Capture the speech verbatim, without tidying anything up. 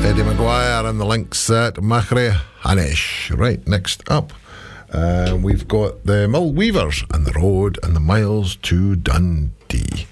Eddie Maguire and the Links at Machre Hanesh. Right, next up, uh, we've got the Mill Weavers and the Road and the Miles to Dundee.